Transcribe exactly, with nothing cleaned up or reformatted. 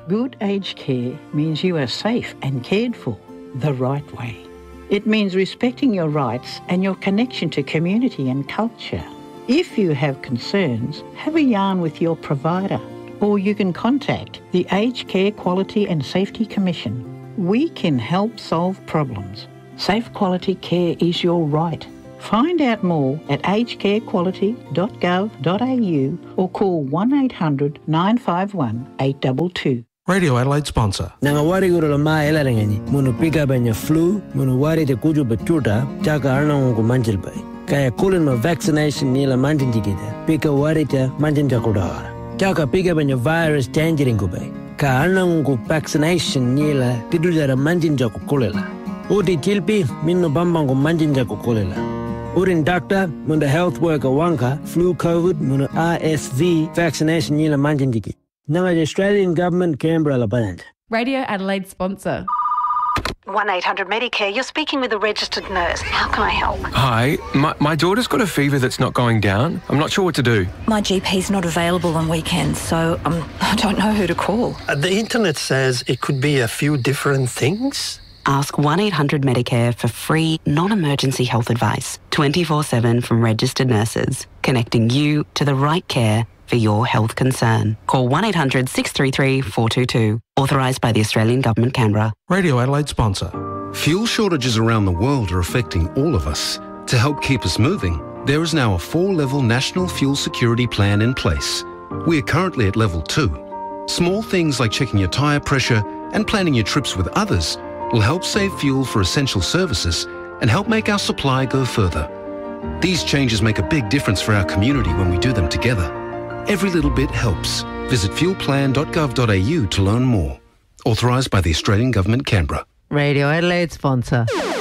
Good aged care means you are safe and cared for the right way. It means respecting your rights and your connection to community and culture. If you have concerns, have a yarn with your provider, or you can contact the Aged Care Quality and Safety Commission. We can help solve problems. Safe quality care is your right. Find out more at aged care quality dot gov dot a u or call one eight hundred nine five one eight two two. Radio Adelaide sponsor. Nanga wari guru la maa ela rangani. Munu pika banya flu, munu wari te kuju betuta, chaka arna ungu manjil bai. Kaya kulin ma vaccination nila manjin jikida. Pika wari te manjin jakudawara. Chaka pika banya virus tangerine kubai. Ka arna ungu vaccination nila tidujara manjin jakukulela. Uti tilpi minno bambangu manjin jakukulela. Urin doctor, munda health worker wanka, flu COVID, muna R S V vaccination nila manjin jiki. Nanga the Australian Government Canberra la band. Radio Adelaide sponsor. one eight hundred Medicare, you're speaking with a registered nurse. How can I help? Hi, my, my daughter's got a fever that's not going down. I'm not sure what to do. My G P's not available on weekends, so um, I don't know who to call. Uh, the internet says it could be a few different things. Ask one eight hundred Medicare for free, non-emergency health advice, twenty-four seven from registered nurses, connecting you to the right care for your health concern. Call one eight hundred six three three four two two. Authorised by the Australian Government, Canberra. Radio Adelaide sponsor. Fuel shortages around the world are affecting all of us. To help keep us moving, there is now a four-level national fuel security plan in place. We are currently at level two. Small things like checking your tyre pressure and planning your trips with others will help save fuel for essential services and help make our supply go further. These changes make a big difference for our community when we do them together. Every little bit helps. Visit fuel plan dot gov dot a u to learn more. Authorised by the Australian Government, Canberra. Radio Adelaide sponsor.